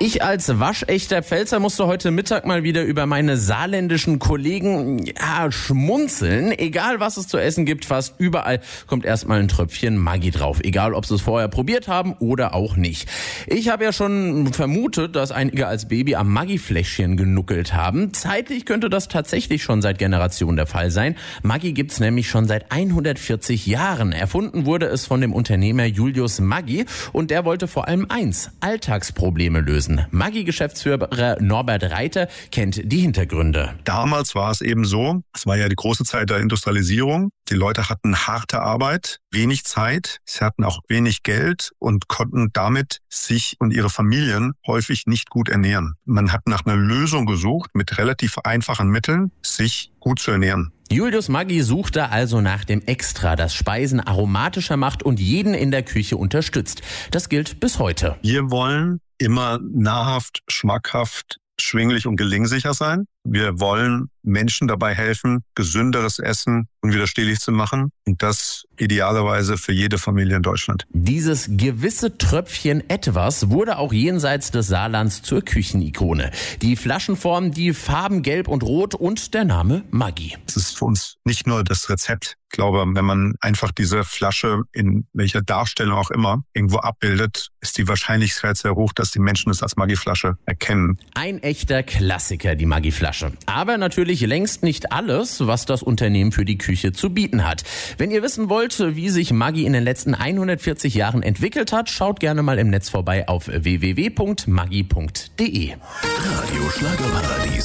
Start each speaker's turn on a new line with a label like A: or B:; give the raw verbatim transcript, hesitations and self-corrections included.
A: Ich als waschechter Pfälzer musste heute Mittag mal wieder über meine saarländischen Kollegen ja, schmunzeln. Egal was es zu essen gibt, fast überall kommt erstmal ein Tröpfchen Maggi drauf. Egal ob sie es vorher probiert haben oder auch nicht. Ich habe ja schon vermutet, dass einige als Baby am Maggi-Fläschchen genuckelt haben. Zeitlich könnte das tatsächlich schon seit Generationen der Fall sein. Maggi gibt's nämlich schon seit hundertvierzig Jahren. Erfunden wurde es von dem Unternehmer Julius Maggi und der wollte vor allem eins, Alltagsprobleme lösen. Maggi-Geschäftsführer Norbert Reiter kennt die Hintergründe.
B: Damals war es eben so, es war ja die große Zeit der Industrialisierung. Die Leute hatten harte Arbeit, wenig Zeit, sie hatten auch wenig Geld und konnten damit sich und ihre Familien häufig nicht gut ernähren. Man hat nach einer Lösung gesucht, mit relativ einfachen Mitteln sich gut zu ernähren.
A: Julius Maggi suchte also nach dem Extra, das Speisen aromatischer macht und jeden in der Küche unterstützt. Das gilt bis heute.
B: Wir wollen immer nahrhaft, schmackhaft, schwinglich und gelingsicher sein. Wir wollen Menschen dabei helfen, gesünderes Essen unwiderstehlich zu machen. Und das idealerweise für jede Familie in Deutschland.
A: Dieses gewisse Tröpfchen etwas wurde auch jenseits des Saarlands zur Küchenikone. Die Flaschenform, die Farben gelb und rot und der Name Maggi.
B: Es ist für uns nicht nur das Rezept. Ich glaube, wenn man einfach diese Flasche in welcher Darstellung auch immer irgendwo abbildet, ist die Wahrscheinlichkeit sehr hoch, dass die Menschen es als Maggi-Flasche erkennen.
A: Ein echter Klassiker, die Maggi-Flasche. Aber natürlich längst nicht alles, was das Unternehmen für die Küche zu bieten hat. Wenn ihr wissen wollt, wie sich Maggi in den letzten hundertvierzig Jahren entwickelt hat, schaut gerne mal im Netz vorbei auf w w w punkt maggi punkt d e.
C: Radio Schlagerparadies.